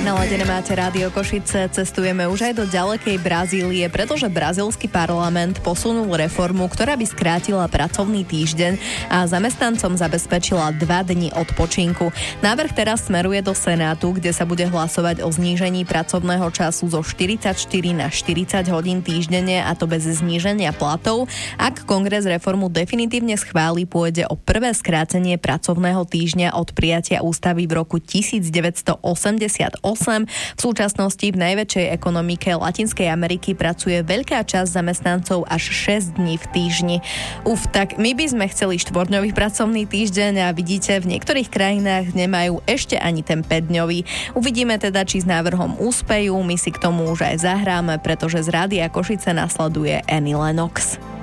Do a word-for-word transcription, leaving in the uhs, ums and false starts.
Naladené máte Rádio Košice, cestujeme už aj do ďalekej Brazílie, pretože brazílsky parlament posunul reformu, ktorá by skrátila pracovný týždeň a zamestnancom zabezpečila dva dni odpočinku. Návrh teraz smeruje do Senátu, kde sa bude hlasovať o znížení pracovného času zo štyridsaťštyri na štyridsať hodín týždenne, a to bez zníženia platov. Ak Kongres reformu definitívne schváli, pôjde o prvé skrátenie pracovného týždňa od prijatia ústavy v roku devätnásťstoosemdesiatosem. V súčasnosti v najväčšej ekonomike Latinskej Ameriky pracuje veľká časť zamestnancov až šesť dní v týždni. Uf, tak my by sme chceli štvorňový pracovný týždeň a vidíte, v niektorých krajinách nemajú ešte ani ten päťdňový. Uvidíme teda, či s návrhom úspejú, my si k tomu už aj zahráme, pretože z Rádia Košice nasleduje Annie Lennox.